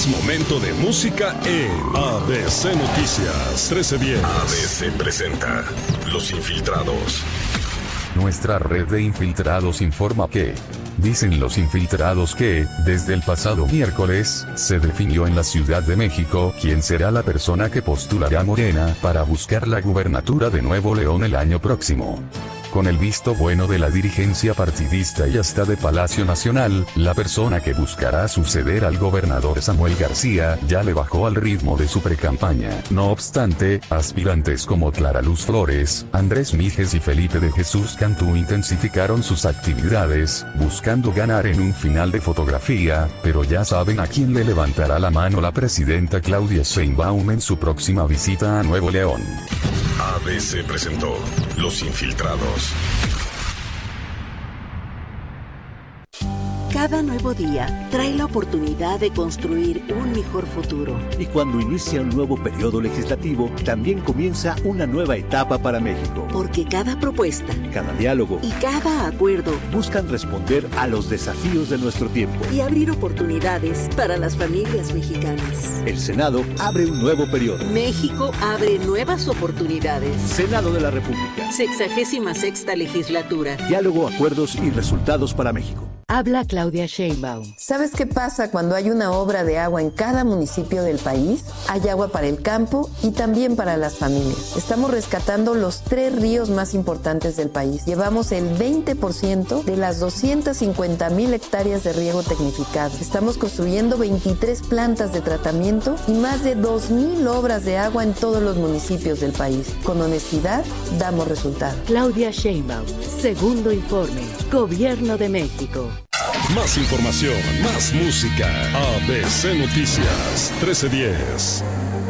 Es momento de música en ABC Noticias 1310. ABC presenta Los Infiltrados. Nuestra red de infiltrados informa que dicen los infiltrados que, desde el pasado miércoles, se definió en la Ciudad de México quién será la persona que postulará a Morena para buscar la gubernatura de Nuevo León el año próximo. Con el visto bueno de la dirigencia partidista y hasta de Palacio Nacional, la persona que buscará suceder al gobernador Samuel García ya le bajó al ritmo de su precampaña. No obstante, aspirantes como Clara Luz Flores, Andrés Mijes y Felipe de Jesús Cantú intensificaron sus actividades, buscando ganar en un final de fotografía, pero ya saben a quién le levantará la mano la presidenta Claudia Sheinbaum en su próxima visita a Nuevo León. ABC presentó Los Infiltrados. Cada nuevo día trae la oportunidad de construir un mejor futuro. Y cuando inicia un nuevo periodo legislativo, también comienza una nueva etapa para México. Porque cada propuesta, cada diálogo y cada acuerdo buscan responder a los desafíos de nuestro tiempo y abrir oportunidades para las familias mexicanas. El Senado abre un nuevo periodo. México abre nuevas oportunidades. Senado de la República. 66ª legislatura. Diálogo, acuerdos y resultados para México. Habla Claudia Sheinbaum. ¿Sabes qué pasa cuando hay una obra de agua en cada municipio del país? Hay agua para el campo y también para las familias. Estamos rescatando los 3 ríos más importantes del país. Llevamos el 20% de las 250,000 hectáreas de riego tecnificado. Estamos construyendo 23 plantas de tratamiento y más de 2,000 obras de agua en todos los municipios del país. Con honestidad, damos resultados. Claudia Sheinbaum, segundo informe, Gobierno de México. Más información, más música. ABC Noticias 1310.